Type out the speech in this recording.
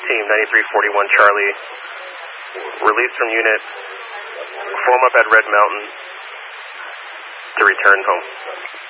team 9341 Charlie. Release from unit. Form up at Red Mountain to return home.